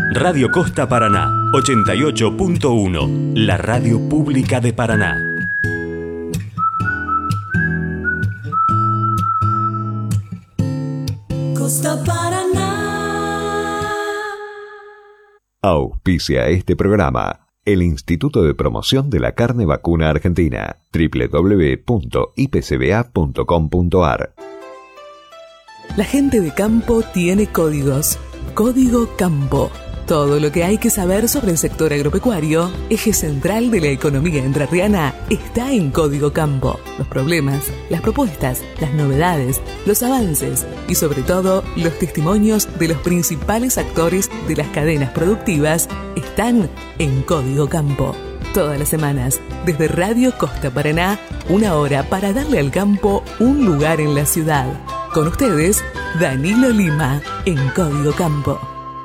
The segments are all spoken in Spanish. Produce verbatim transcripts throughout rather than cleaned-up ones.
Radio Costa Paraná, ochenta y ocho punto uno, la radio pública de Paraná. Costa Paraná. Auspicia este programa el Instituto de Promoción de la Carne Vacuna Argentina, doble u doble u doble u punto i p c b a punto com punto a r. La gente de campo tiene códigos. Código Campo. Todo lo que hay que saber sobre el sector agropecuario, eje central de la economía entrerriana, está en Código Campo. Los problemas, las propuestas, las novedades, los avances y sobre todo los testimonios de los principales actores de las cadenas productivas están en Código Campo. Todas las semanas, desde Radio Costa Paraná, una hora para darle al campo un lugar en la ciudad. Con ustedes, Danilo Lima, en Código Campo.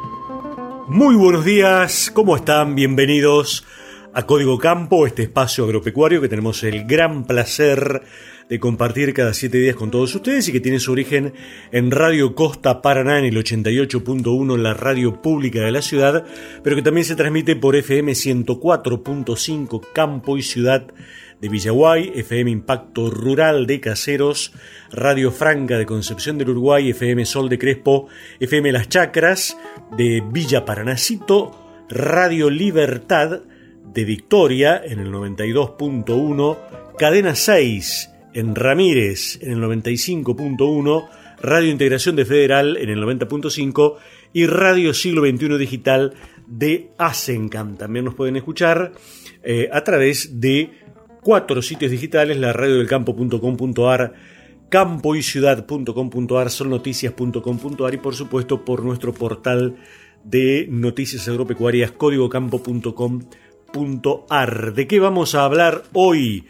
Muy buenos días, ¿cómo están? Bienvenidos a Código Campo, este espacio agropecuario que tenemos el gran placer de compartir cada siete días con todos ustedes y que tiene su origen en Radio Costa Paraná en el ochenta y ocho punto uno, la radio pública de la ciudad, pero que también se transmite por F M ciento cuatro punto cinco Campo y Ciudad de Villaguay, F M Impacto Rural de Caseros, Radio Franca de Concepción del Uruguay, F M Sol de Crespo, F M Las Chacras de Villa Paranacito, Radio Libertad de Victoria en el noventa y dos punto uno, Cadena seis en Ramírez en el noventa y cinco punto uno, Radio Integración de Federal en el noventa punto cinco y Radio Siglo veintiuno Digital de Asencam. También nos pueden escuchar eh, a través de cuatro sitios digitales: la radio del campo punto com punto a r, campo y ciudad punto com punto a r, solnoticias punto com punto a r y por supuesto por nuestro portal de noticias agropecuarias código campo punto com punto a r. ¿De qué vamos a hablar hoy?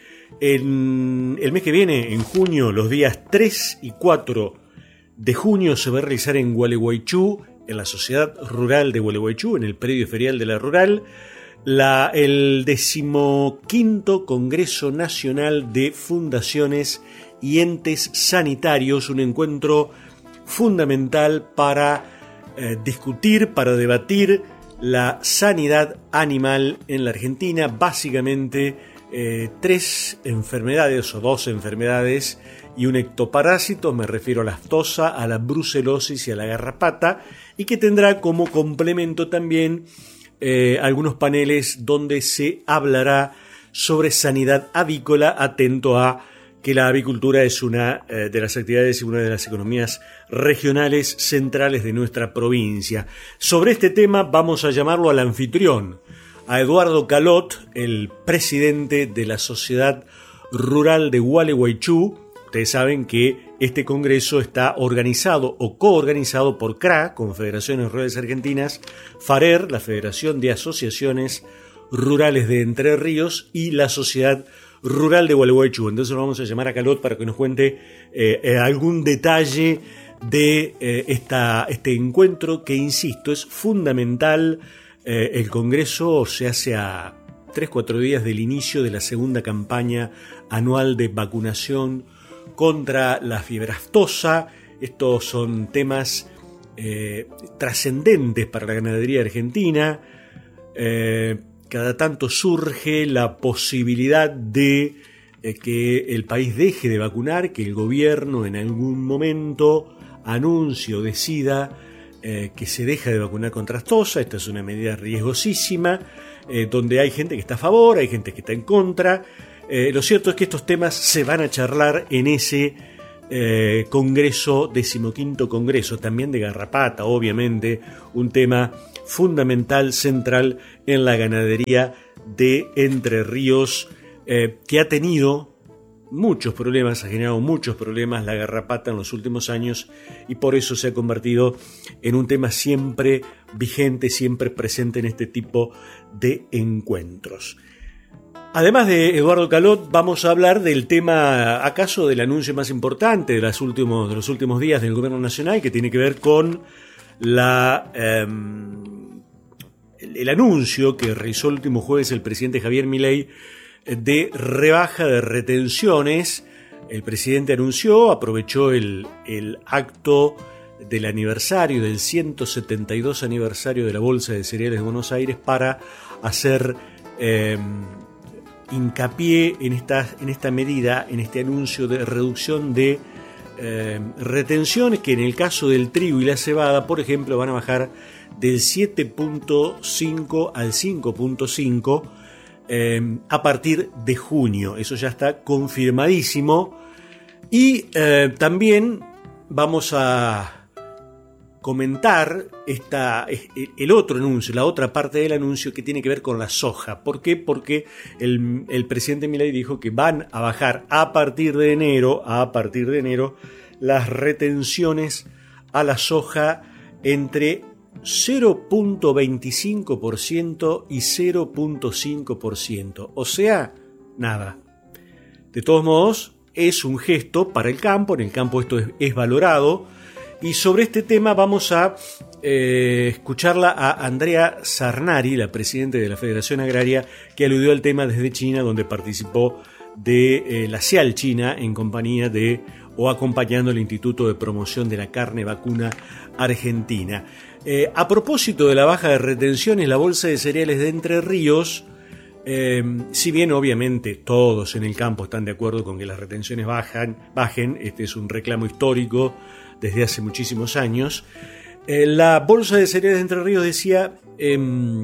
En el mes que viene, en junio, los días tres y cuatro de junio, se va a realizar en Gualeguaychú, en la Sociedad Rural de Gualeguaychú, en el predio ferial de la Rural, La, el decimoquinto Congreso Nacional de Fundaciones y Entes Sanitarios, un encuentro fundamental para eh, discutir, para debatir la sanidad animal en la Argentina. Básicamente eh, tres enfermedades o dos enfermedades y un ectoparásito, me refiero a la aftosa, a la brucelosis y a la garrapata, y que tendrá como complemento también Eh, algunos paneles donde se hablará sobre sanidad avícola, atento a que la avicultura es una eh, de las actividades y una de las economías regionales centrales de nuestra provincia. Sobre este tema vamos a llamarlo al anfitrión, a Eduardo Calot, el presidente de la Sociedad Rural de Gualeguaychú. Ustedes saben que este congreso está organizado o coorganizado por C R A, Confederaciones Rurales Argentinas, FARER, la Federación de Asociaciones Rurales de Entre Ríos, y la Sociedad Rural de Gualeguaychú. Entonces vamos a llamar a Calot para que nos cuente eh, eh, algún detalle de eh, esta, este encuentro que, insisto, es fundamental. Eh, el congreso se hace a tres, cuatro días del inicio de la segunda campaña anual de vacunación contra la fiebre aftosa. Estos son temas eh, trascendentes para la ganadería argentina. Eh, cada tanto surge la posibilidad de eh, que el país deje de vacunar, que el gobierno en algún momento anuncie o decida eh, que se deja de vacunar contra aftosa. Esta es una medida riesgosísima, eh, donde hay gente que está a favor, hay gente que está en contra. Eh, lo cierto es que estos temas se van a charlar en ese eh, congreso, decimoquinto congreso, también de garrapata, obviamente, un tema fundamental, central en la ganadería de Entre Ríos, eh, que ha tenido muchos problemas, ha generado muchos problemas la garrapata en los últimos años, y por eso se ha convertido en un tema siempre vigente, siempre presente en este tipo de encuentros. Además de Eduardo Calot, vamos a hablar del tema, acaso del anuncio más importante de, las últimos, de los últimos días del Gobierno Nacional, que tiene que ver con la, eh, el, el anuncio que realizó el último jueves el presidente Javier Milei de rebaja de retenciones. El presidente anunció, aprovechó el, el acto del aniversario, del ciento setenta y dos aniversario de la Bolsa de Cereales de Buenos Aires, para hacer eh, hincapié en esta, en esta medida, en este anuncio de reducción de eh, retenciones, que en el caso del trigo y la cebada, por ejemplo, van a bajar del siete punto cinco al cinco punto cinco eh, a partir de junio. Eso ya está confirmadísimo. Y eh, también vamos a comentar esta, el otro anuncio, la otra parte del anuncio, que tiene que ver con la soja. ¿Por qué? Porque el, el presidente Milei dijo que van a bajar a partir de enero, a partir de enero, las retenciones a la soja entre cero punto veinticinco por ciento y cero punto cinco por ciento. O sea, nada. De todos modos, es un gesto para el campo. En el campo esto es, es valorado. Y sobre este tema vamos a eh, escucharla a Andrea Sarnari, la presidenta de la Federación Agraria, que aludió al tema desde China, donde participó de eh, la CIAL China en compañía de o acompañando el Instituto de Promoción de la Carne Vacuna Argentina. Eh, a propósito de la baja de retenciones, la Bolsa de Cereales de Entre Ríos, eh, si bien obviamente todos en el campo están de acuerdo con que las retenciones bajan, bajen, este es un reclamo histórico desde hace muchísimos años, eh, la Bolsa de Cereales de Entre Ríos decía, eh,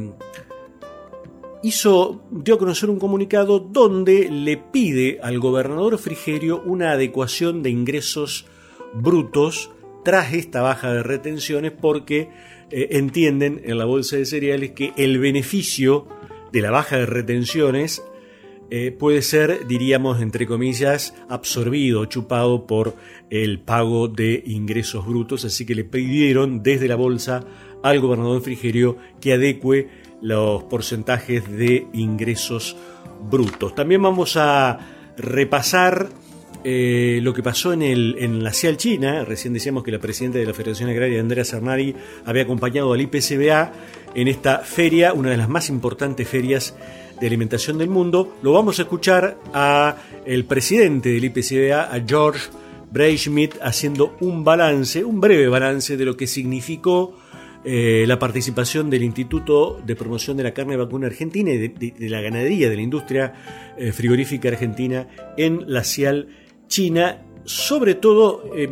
hizo, dio a conocer un comunicado donde le pide al gobernador Frigerio una adecuación de ingresos brutos tras esta baja de retenciones, porque eh, entienden en la Bolsa de Cereales que el beneficio de la baja de retenciones eh, puede ser, diríamos, entre comillas, absorbido, chupado por el pago de ingresos brutos. Así que le pidieron desde la Bolsa al gobernador Frigerio que adecue los porcentajes de ingresos brutos. También vamos a repasar eh, lo que pasó en, el, en la CIAL China. Recién decíamos que la presidenta de la Federación Agraria, Andrea Sarnari, había acompañado al I P C B A en esta feria, una de las más importantes ferias de alimentación del mundo. Lo vamos a escuchar a el presidente del I P C B A, a George Breischmidt, haciendo un balance, un breve balance de lo que significó Eh, la participación del Instituto de Promoción de la Carne Vacuna Argentina y de, de, de la ganadería, de la industria eh, frigorífica argentina en la CIAL China, sobre todo eh,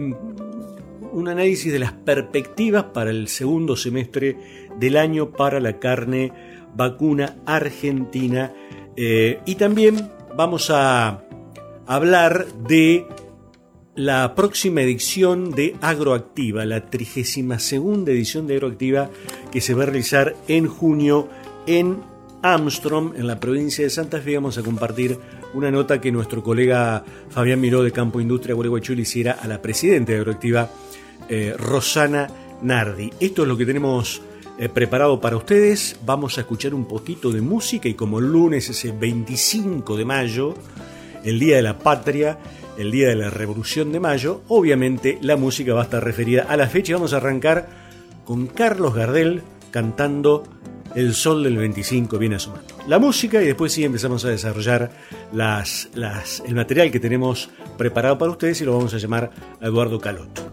un análisis de las perspectivas para el segundo semestre del año para la carne vacuna argentina, eh, y también vamos a hablar de la próxima edición de Agroactiva, la trigésima segunda edición de Agroactiva, que se va a realizar en junio en Armstrong, en la provincia de Santa Fe. Vamos a compartir una nota que nuestro colega Fabián Miró de Campo Industria Gualeguaychú le hiciera a la presidenta de Agroactiva, eh, Rosana Nardi. Esto es lo que tenemos eh, preparado para ustedes. Vamos a escuchar un poquito de música, y como el lunes es el veinticinco de mayo, el Día de la Patria, el Día de la Revolución de Mayo, obviamente la música va a estar referida a la fecha. Y vamos a arrancar con Carlos Gardel cantando El Sol del veinticinco viene asomando. La música, y después sí empezamos a desarrollar las, las, el material que tenemos preparado para ustedes, y lo vamos a llamar a Eduardo Calotto.